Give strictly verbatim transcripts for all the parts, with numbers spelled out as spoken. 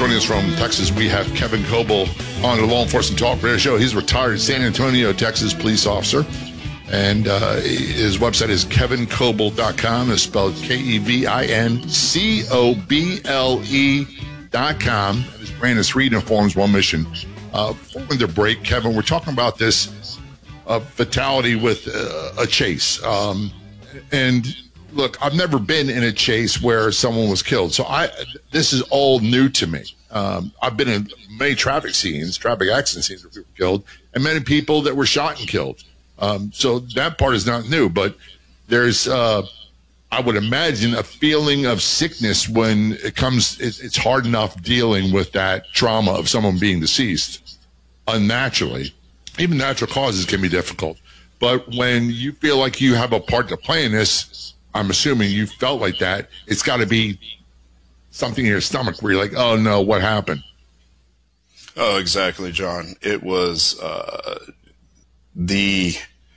joining us from Texas, we have Kevin Coble on the Law Enforcement Talk Radio Show. He's a retired San Antonio, Texas police officer. And uh, his website is kevin coble dot com. It's spelled K E V I N C O B L E dot com. And his brand is Freedom Forms One Mission. Uh, before the break, Kevin, we're talking about this uh, fatality with uh, a chase. Um, and look, I've never been in a chase where someone was killed. So I this is all new to me. Um, I've been in many traffic scenes, traffic accident scenes where people were killed, and many people that were shot and killed. Um, so that part is not new, but there's, uh, I would imagine, a feeling of sickness when it comes, it, it's hard enough dealing with that trauma of someone being deceased unnaturally. Even natural causes can be difficult. But when you feel like you have a part to play in this, I'm assuming you felt like that, it's got to be something in your stomach where you're like, oh no, what happened? Oh, exactly, John. It was, uh, the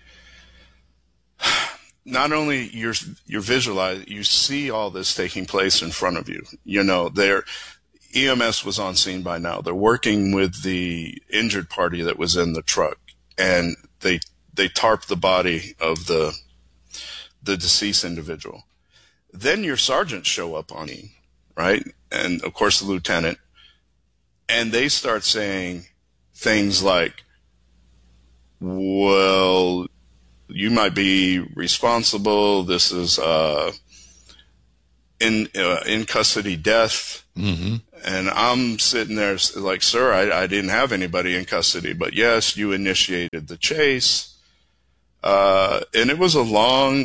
not only you're you're visualizing, you see all this taking place in front of you. You know, their E M S was on scene by now. They're working with the injured party that was in the truck, and they they tarp the body of the the deceased individual. Then your sergeants show up on scene, right? And of course the lieutenant, and they start saying things like, well, you might be responsible. This is uh, in uh, in custody death. Mm-hmm. And I'm sitting there like, sir, I, I didn't have anybody in custody, but yes, you initiated the chase. Uh, and it was a long,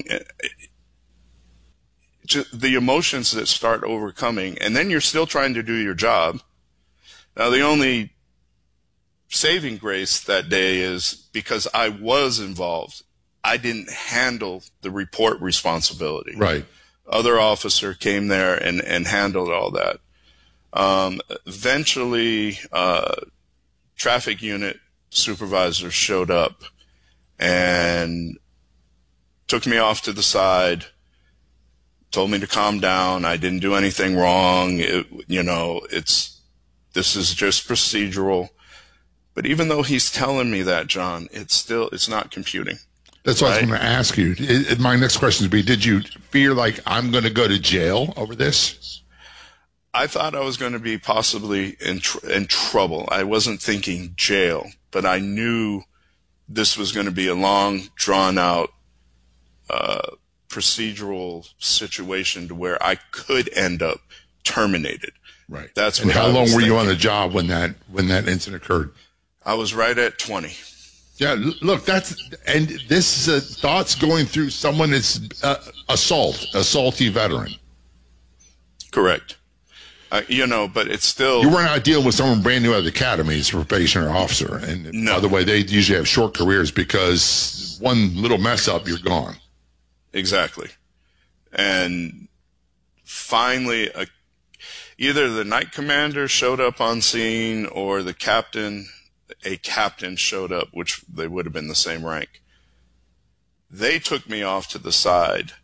just the emotions that start overcoming, and then you're still trying to do your job. Now, the only saving grace that day is because I was involved, I didn't handle the report responsibility. Right. Other officer came there and, and handled all that. Um, eventually, uh, traffic unit supervisor showed up and took me off to the side, told me to calm down. I didn't do anything wrong. It, you know, it's, this is just procedural. But even though he's telling me that, John, it's still, it's not computing. That's what right? I was going to ask you. It, my next question would be, did you fear like I'm going to go to jail over this? I thought I was going to be possibly in, tr- in trouble. I wasn't thinking jail, but I knew this was going to be a long, drawn-out uh, procedural situation to where I could end up terminated. Right. That's and what how I long was were thinking. you on the job when that when that incident occurred? I was right at twenty. Yeah, look, that's and this is a, thoughts going through someone that's uh, assault, assaulty veteran. Correct. Uh, you know, but it's still... You weren't out dealing with someone brand new out of the academy as a probationer officer. And no. By the way, they usually have short careers because one little mess up, you're gone. Exactly. And finally, a, either the night commander showed up on scene or the captain, a captain showed up, which they would have been the same rank. They took me off to the side,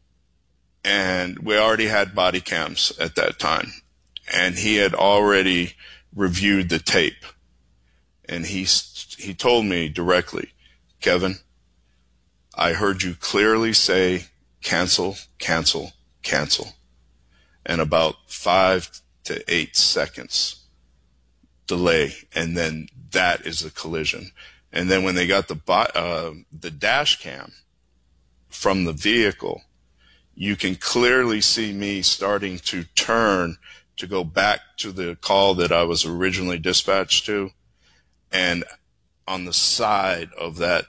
and we already had body cams at that time. And he had already reviewed the tape. And he, he told me directly, Kevin, I heard you clearly say cancel, cancel, cancel. And about five to eight seconds delay. And then that is a collision. And then when they got the, uh, the dash cam from the vehicle, you can clearly see me starting to turn to go back to the call that I was originally dispatched to. And on the side of that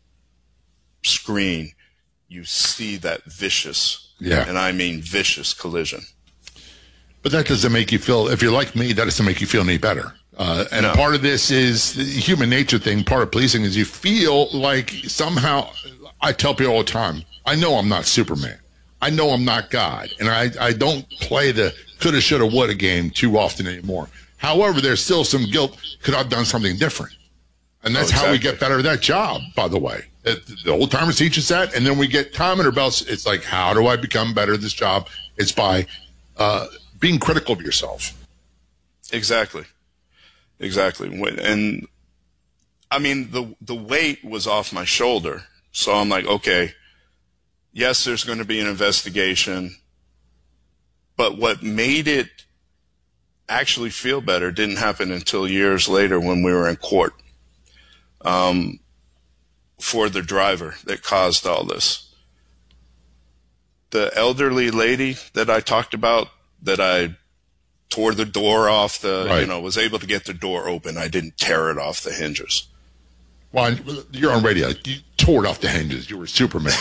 screen, you see that vicious, yeah. and I mean vicious collision. But that doesn't make you feel, if you're like me, that doesn't make you feel any better. Uh, and No. part of this is the human nature thing, part of policing is you feel like somehow, I tell people all the time, I know I'm not Superman. I know I'm not God. And I, I don't play the coulda, shoulda, woulda game too often anymore. However, there's still some guilt. Could I have done something different? And that's Oh, exactly. how we get better at that job, by the way. It, the old timers teach us that, and then we get time in our belts. It's like, how do I become better at this job? It's by uh, being critical of yourself. Exactly. Exactly. And I mean, the, the weight was off my shoulder. So I'm like, okay, yes, there's going to be an investigation, but what made it actually feel better didn't happen until years later when we were in court, um, for the driver that caused all this. The elderly lady that I talked about, that I tore the door off the, right. you know, was able to get the door open. I didn't tear it off the hinges. Well, you're on radio. You tore it off the hinges. You were Superman.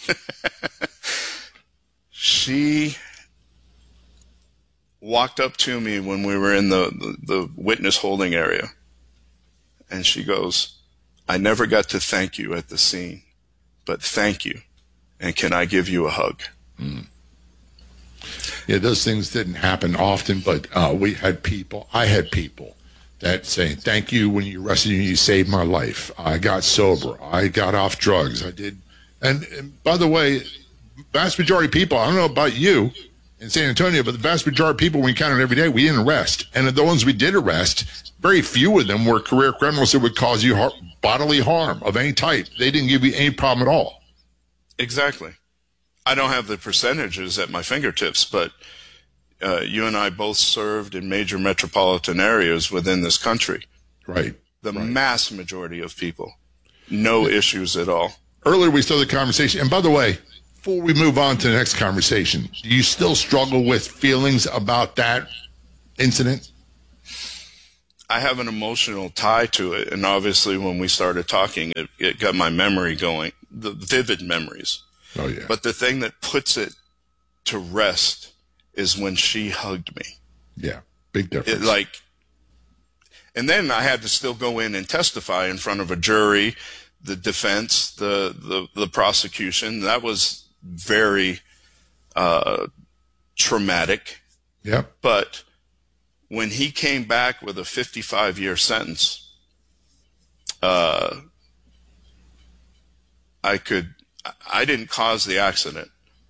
She walked up to me when we were in the, the, the witness holding area, and she goes, I never got to thank you at the scene, but thank you, and can I give you a hug? Mm. Yeah, those things didn't happen often, but uh, we had people, I had people that saying, thank you when you arrested me, you saved my life. I got sober. I got off drugs. I did. And, and by the way, vast majority of people, I don't know about you in San Antonio, but the vast majority of people we encountered every day, we didn't arrest. And of the ones we did arrest, very few of them were career criminals that would cause you har- bodily harm of any type. They didn't give you any problem at all. Exactly. I don't have the percentages at my fingertips, but uh, you and I both served in major metropolitan areas within this country. Right. The right. mass majority of people, no yeah. issues at all. Earlier we started the conversation, and by the way, before we move on to the next conversation, do you still struggle with feelings about that incident? I have an emotional tie to it, and obviously when we started talking, it, it got my memory going, the vivid memories. Oh, yeah. But the thing that puts it to rest is when she hugged me. Yeah, big difference. It, like, and then I had to still go in and testify in front of a jury, the defense, the, the, the prosecution. That was very uh, traumatic. Yeah. But when he came back with a fifty-five year sentence, uh, I could, I didn't cause the accident,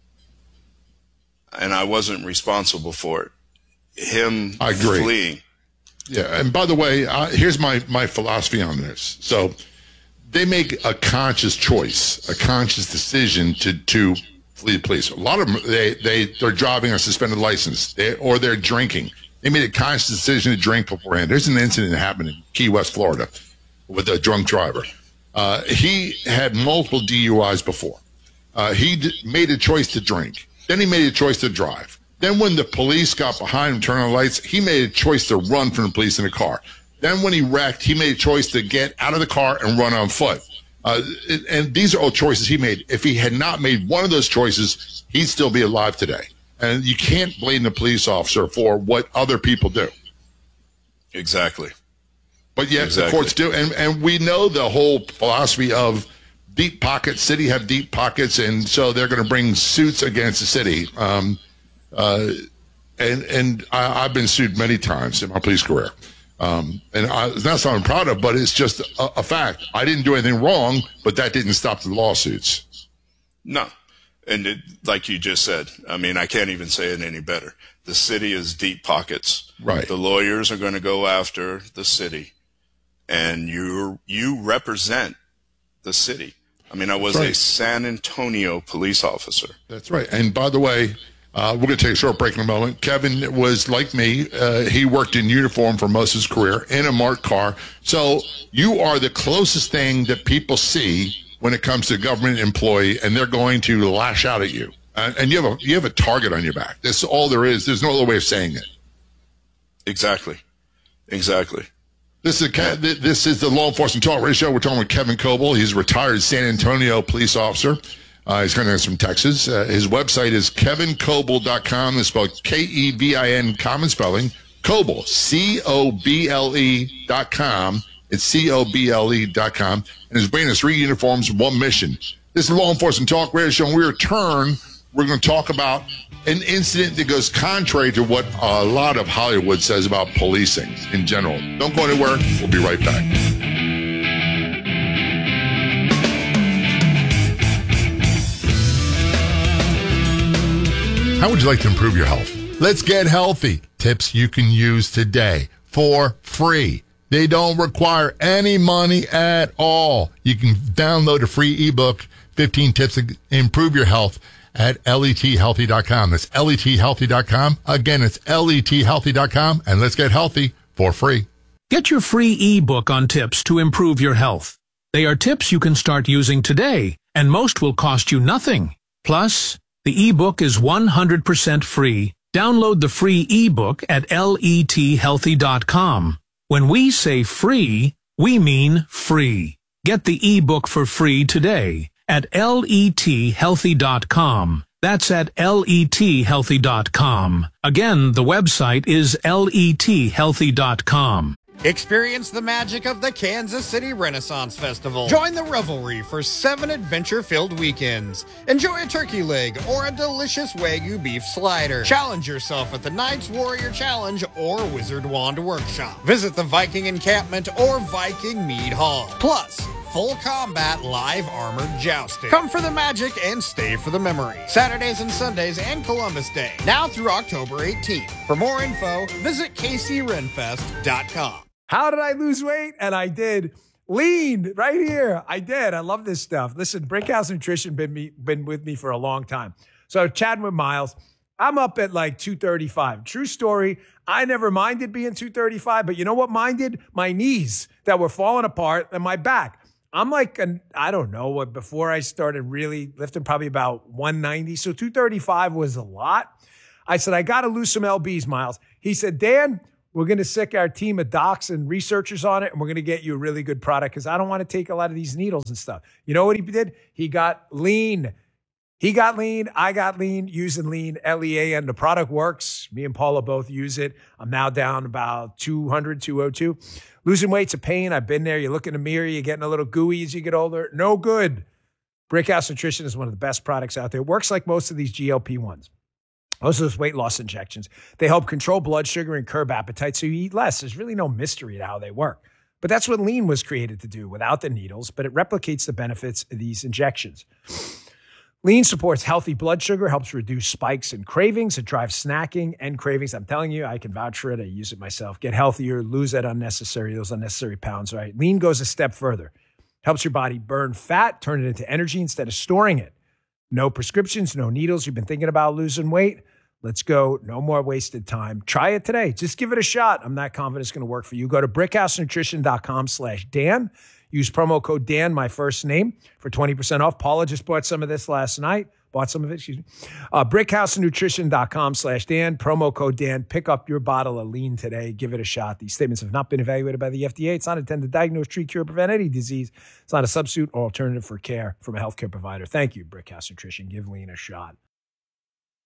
and I wasn't responsible for it. Him I agree. fleeing. Yeah, and by the way, uh, here's my, my philosophy on this. So they make a conscious choice, a conscious decision to, to flee the police. A lot of them, they, they, they're driving a suspended license, they, or they're drinking. They made a conscious decision to drink beforehand. There's an incident that happened in Key West, Florida, with a drunk driver. Uh, he had multiple D U Is before. Uh, he d- made a choice to drink. Then he made a choice to drive. Then when the police got behind him, turned on the lights, he made a choice to run from the police in a car. Then when he wrecked, he made a choice to get out of the car and run on foot. Uh, it, and these are all choices he made. If he had not made one of those choices, he'd still be alive today. And you can't blame the police officer for what other people do. Exactly. But yet exactly. the courts do. And, and we know the whole philosophy of deep pockets. City have deep pockets, and so they're going to bring suits against the city. Um, uh, and and I, I've been sued many times in my police career. Um, and I, it's not something I'm proud of, but it's just a, a fact. I didn't do anything wrong, but that didn't stop the lawsuits. No. And it, like you just said, I mean, I can't even say it any better. The city is deep pockets. Right. The lawyers are going to go after the city, and you you represent the city. I mean, I was right. a San Antonio police officer. That's right. And by the way, uh, we're going to take a short break in a moment. Kevin was like me. Uh, he worked in uniform for most of his career in a marked car. So you are the closest thing that people see when it comes to a government employee, and they're going to lash out at you. Uh, and you have a you have a target on your back. That's all there is. There's no other way of saying it. Exactly. Exactly. This is a, this is the Law Enforcement Talk Radio Show. We're talking with Kevin Coble. He's a retired San Antonio police officer. Uh, he's coming from Texas. Uh, his website is kevin coble dot com. It's spelled K E V I N, common spelling. Coble, C O B L E dot com. It's C O B L E dot com. And his bringing us three uniforms, one mission. This is the Law Enforcement Talk Radio Show. When we return, we're going to talk about an incident that goes contrary to what a lot of Hollywood says about policing in general. Don't go anywhere. We'll be right back. How would you like to improve your health? Let's get healthy. tips you can use today for free. They don't require any money at all. You can download a free ebook, fifteen Tips to Improve Your Health, at let healthy dot com. That's let healthy dot com. Again, it's let healthy dot com, and let's get healthy for free. Get your free ebook on tips to improve your health. They are tips you can start using today, and most will cost you nothing. Plus, the ebook is one hundred percent free. Download the free ebook at let healthy dot com. When we say free, we mean free. Get the ebook for free today at let healthy dot com. That's at let healthy dot com. Again, the website is let healthy dot com. Experience the magic of the Kansas City Renaissance Festival. Join the revelry for seven adventure-filled weekends. Enjoy a turkey leg or a delicious Wagyu beef slider. Challenge yourself at the Knights Warrior Challenge or Wizard Wand Workshop. Visit the Viking Encampment or Viking Mead Hall. Plus, full combat live armored jousting. Come for the magic and stay for the memory. Saturdays and Sundays and Columbus Day. Now through October eighteenth. For more info, visit k c renfest dot com. How did I lose weight? And I did. Lean right here. I did. I love this stuff. Listen, Brickhouse Nutrition been me been with me for a long time. So chatting with Miles, I'm up at like two thirty-five. True story. I never minded being two thirty-five, but you know what minded? My knees that were falling apart and my back. I'm like, an, I don't know what, before I started really lifting, probably about one ninety. So two thirty-five was a lot. I said, I got to lose some L Bs, Miles. He said, Dan, we're going to sick our team of docs and researchers on it, and we're going to get you a really good product because I don't want to take a lot of these needles and stuff. You know what he did? He got lean. He got lean. I got lean using lean, L E A N. The product works. Me and Paula both use it. I'm now down about two hundred, two oh two. Losing weight's a pain. I've been there. You look in the mirror, you're getting a little gooey as you get older. No good. Brickhouse Nutrition is one of the best products out there. It works like most of these G L P ones. Most of those weight loss injections. They help control blood sugar and curb appetite so you eat less. There's really no mystery to how they work. But that's what lean was created to do without the needles, but it replicates the benefits of these injections. Lean supports healthy blood sugar, helps reduce spikes and cravings. It drives snacking and cravings. I'm telling you, I can vouch for it. I use it myself. Get healthier, lose that unnecessary, those unnecessary pounds, right? Lean goes a step further. Helps your body burn fat, turn it into energy instead of storing it. No prescriptions, no needles. You've been thinking about losing weight? Let's go. No more wasted time. Try it today. Just give it a shot. I'm not confident it's going to work for you. Go to brickhousenutrition.com slash Dan. Use promo code Dan, my first name, for twenty percent off. Paula just bought some of this last night. Bought some of it, excuse me. Uh, brickhousenutrition.com slash Dan. Promo code Dan. Pick up your bottle of lean today. Give it a shot. These statements have not been evaluated by the F D A. It's not intended to diagnose, treat, cure, or prevent any disease. It's not a substitute or alternative for care from a healthcare provider. Thank you, Brickhouse Nutrition. Give lean a shot.